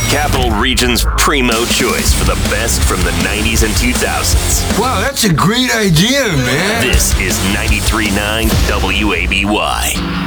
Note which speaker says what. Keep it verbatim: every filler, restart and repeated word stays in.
Speaker 1: Capital Region's primo choice for the best from the nineties and two thousands.
Speaker 2: Wow, that's a great idea, man.
Speaker 1: This is ninety-three point nine W A B Y.